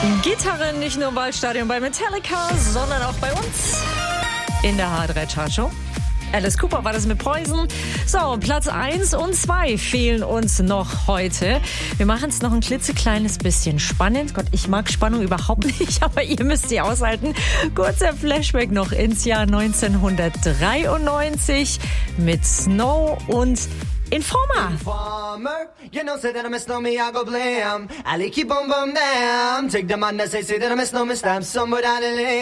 Gitarre nicht nur im Waldstadion bei Metallica, sondern auch bei uns in der H3-Chartshow. Alice Cooper war das mit Poison. So, Platz 1 und 2 fehlen uns noch heute. Wir machen es noch ein klitzekleines bisschen spannend. Gott, ich mag Spannung überhaupt nicht, aber ihr müsst sie aushalten. Kurzer Flashback noch ins Jahr 1993 mit Snow und Informer. You know, say that I miss no me, I go blam. I like keep on bum damn. Take the man that say that I miss no me, stab somebody.